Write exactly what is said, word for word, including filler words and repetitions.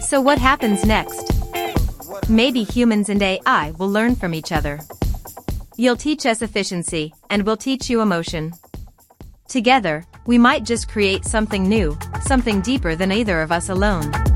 So what happens next? Maybe humans and A I will learn from each other. You'll teach us efficiency, and we'll teach you emotion. Together, we might just create something new, something deeper than either of us alone.